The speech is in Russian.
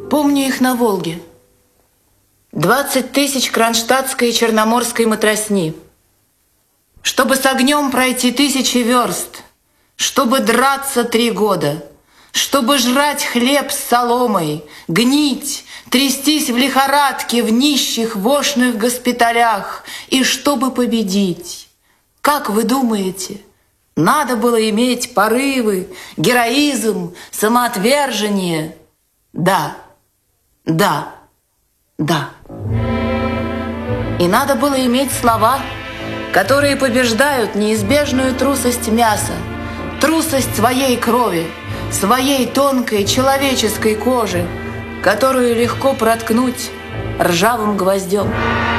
Помню их на Волге. 20 тысяч кронштадтской и черноморской матросни. Чтобы с огнем пройти 1000 верст, чтобы драться 3 года, чтобы жрать хлеб с соломой, гнить, трястись в лихорадке в нищих вошных госпиталях, и чтобы победить. Как вы думаете, надо было иметь порывы, героизм, самоотвержение? Да, да, да. И надо было иметь слова, которые побеждают неизбежную трусость мяса, трусость своей крови, своей тонкой человеческой кожи, которую легко проткнуть ржавым гвоздем.